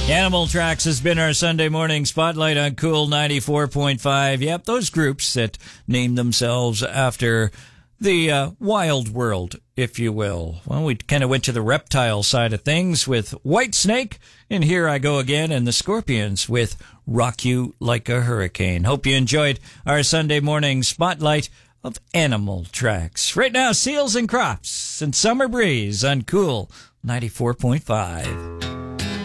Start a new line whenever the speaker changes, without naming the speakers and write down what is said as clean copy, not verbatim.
Animal Tracks has been our Sunday morning spotlight on Cool 94.5. Yep, those groups that name themselves after the wild world, if you will. Well, we kind of went to the reptile side of things with Whitesnake, and Here I Go Again, and the Scorpions with Rock You Like a Hurricane. Hope you enjoyed our Sunday morning spotlight of Animal Tracks. Right now, Seals and Crops and Summer Breeze on Cool 94.5.